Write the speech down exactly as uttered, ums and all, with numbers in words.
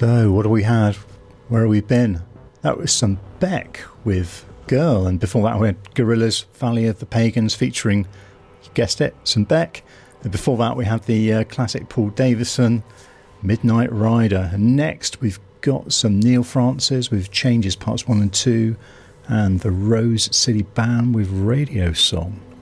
So, what have we had? Where have we been? That was some Beck with Girl, and before that we had Gorillaz' Valley of the Pagans featuring, you guessed it, some Beck. And before that we had the uh, classic Paul Davison, Midnight Rider. And next we've got some Neil Francis with Changes Parts one and two, and the Rose City Band with Radio Song.